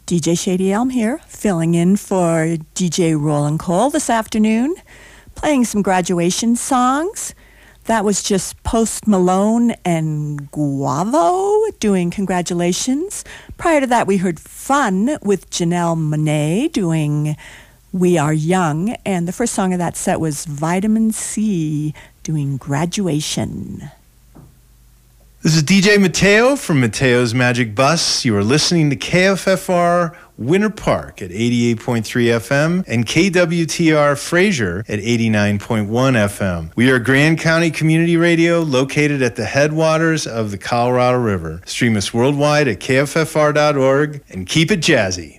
DJ Shady Elm here, filling in for DJ Roland Cole this afternoon, playing some graduation songs. That was just Post Malone and Guavo doing Congratulations. Prior to that, we heard Fun with Janelle Monáe doing We Are Young. And the first song of that set was Vitamin C doing Graduation. This is DJ Mateo from Mateo's Magic Bus. You are listening to KFFR Winter Park at 88.3 FM and KWTR Fraser at 89.1 FM. We are Grand County Community Radio located at the headwaters of the Colorado River. Stream us worldwide at kffr.org and keep it jazzy.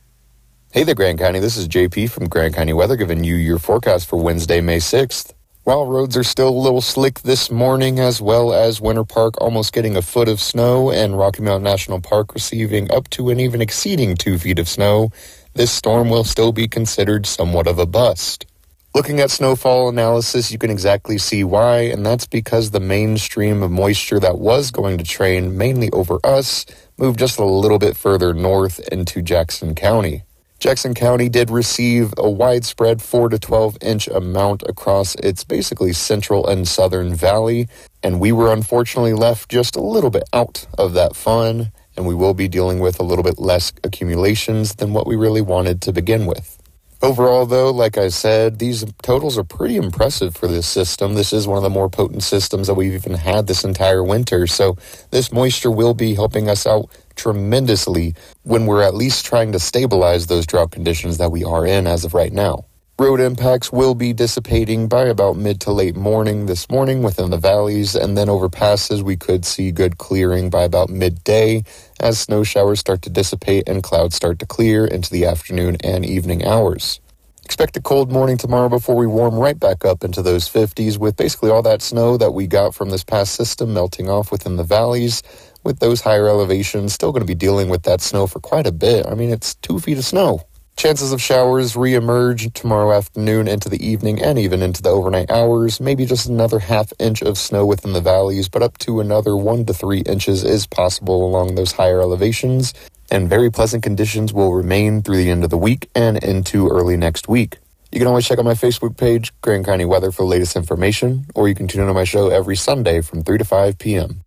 Hey there, Grand County. This is JP from Grand County Weather giving you your forecast for Wednesday, May 6th. While roads are still a little slick this morning, as well as Winter Park almost getting a foot of snow and Rocky Mountain National Park receiving up to and even exceeding 2 feet of snow, this storm will still be considered somewhat of a bust. Looking at snowfall analysis, you can exactly see why, and that's because the main stream of moisture that was going to train mainly over us moved just a little bit further north into Jackson County. Jackson County did receive a widespread 4 to 12 inch amount across its basically central and southern valley, and we were unfortunately left just a little bit out of that fun, and we will be dealing with a little bit less accumulations than what we really wanted to begin with. Overall, though, like I said, these totals are pretty impressive for this system. This is one of the more potent systems that we've even had this entire winter, so this moisture will be helping us out tremendously when we're at least trying to stabilize those drought conditions that we are in as of right now. Road impacts will be dissipating by about mid to late morning this morning within the valleys, and then over passes we could see good clearing by about midday as snow showers start to dissipate and clouds start to clear into the afternoon and evening hours. Expect a cold morning tomorrow before we warm right back up into those 50s with basically all that snow that we got from this past system melting off within the valleys. With those higher elevations, still going to be dealing with that snow for quite a bit. I mean, it's 2 feet of snow. Chances of showers re-emerge tomorrow afternoon into the evening and even into the overnight hours. Maybe just another half inch of snow within the valleys, but up to another 1 to 3 inches is possible along those higher elevations. And very pleasant conditions will remain through the end of the week and into early next week. You can always check out my Facebook page, Grand County Weather, for the latest information, or you can tune in on my show every Sunday from 3 to 5 p.m.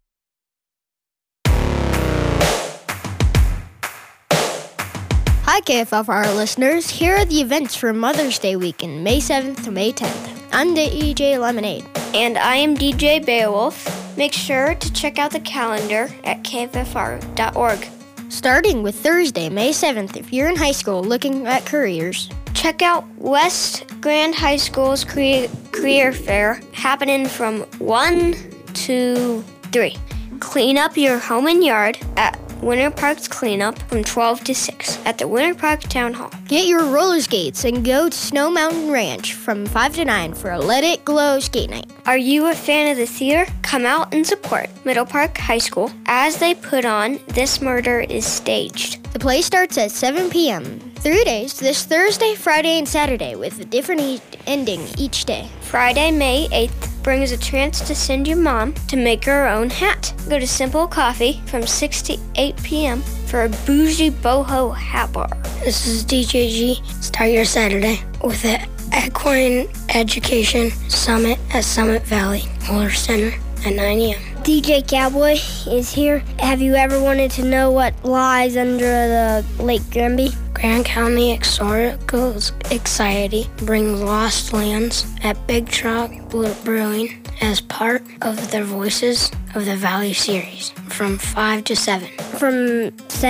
Hi KFFR listeners, here are the events for Mother's Day weekend, May 7th to May 10th. I'm DJ Lemonade. And I am DJ Beowulf. Make sure to check out the calendar at kffr.org. Starting with Thursday, May 7th, if you're in high school looking at careers. Check out West Grand High School's career fair happening from 1 to 3. Clean up your home and yard at Winter Park's cleanup from 12 to 6 at the Winter Park Town Hall. Get your roller skates and go to Snow Mountain Ranch from 5 to 9 for a Let It Glow skate night. Are you a fan of the theater? Come out and support Middle Park High School as they put on This Murder is Staged. The play starts at 7 p.m. 3 days, this Thursday, Friday, and Saturday, with a different ending each day. Friday, May 8th, brings a chance to send your mom to make her own hat. Go to Simple Coffee from 6 to 8 p.m. for a bougie boho hat bar. This is DJ G. Start your Saturday with the Equine Education Summit at Summit Valley Water Center at 9 a.m. DJ Cowboy is here. Have you ever wanted to know what lies under the Lake Granby? Grand County Historical Society brings Lost Lands at Big Truck Brewing as part of their Voices of the Valley series from 5 to 7. From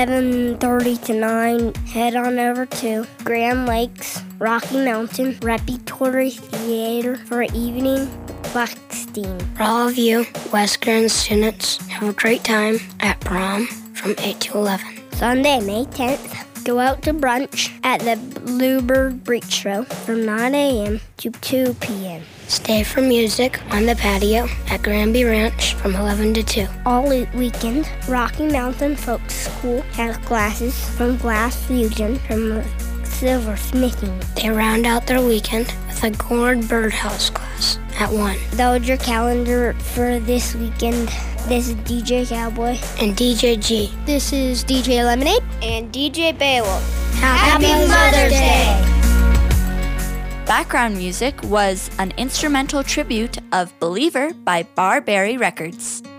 7:30 to 9, head on over to Grand Lakes, Rocky Mountain Repertory Theater for evening Buckstein. For all of you West Grand students, have a great time at prom from 8 to 11. Sunday, May 10th. Go out to brunch at the Bluebird Bistro from 9 a.m. to 2 p.m. Stay for music on the patio at Granby Ranch from 11 to 2. All weekend, Rocky Mountain Folk School has classes from Glass Fusion from silversmithing. They round out their weekend with a gourd birdhouse class at 1. Load your calendar for this weekend. This is DJ Cowboy. And DJ G. This is DJ Lemonade. And DJ Beowulf. Happy Mother's Day! Background music was an instrumental tribute of Believer by Barberry Records.